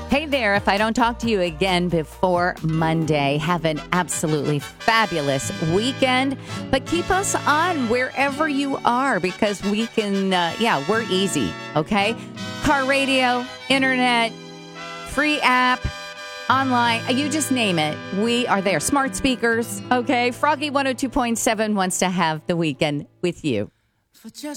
Hey there, if I don't talk to you again before Monday, have an absolutely fabulous weekend. But keep us on wherever you are because we can, we're easy, okay? Car radio, internet, free app, online, you just name it. We are there. Smart speakers, okay? Froggy 102.7 wants to have the weekend with you. For just